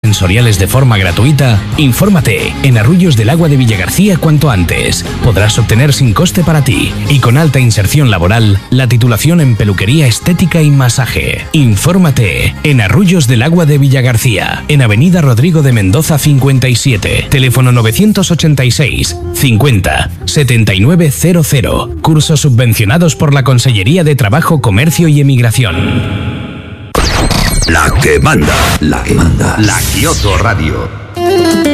sensoriales de forma gratuita, infórmate en Arrullos del Agua de Villagarcía cuanto antes. Podrás obtener sin coste para ti y con alta inserción laboral la titulación en peluquería estética y masaje. Infórmate en Arrullos del Agua de Villagarcía, en Avenida Rodrigo de Mendoza 57, teléfono 986 50 7900. Cursos subvencionados por la Consellería de Trabajo, Comercio y Emigración. La que manda, la Kioto Radio.